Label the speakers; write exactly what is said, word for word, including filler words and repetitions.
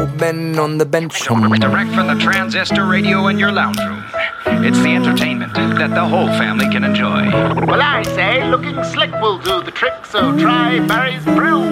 Speaker 1: old men on the bench.
Speaker 2: Direct from the transistor radio in your lounge room. It's the entertainment that the whole family can enjoy.
Speaker 3: Well, I say looking slick will do the trick, so try Barry's Brew.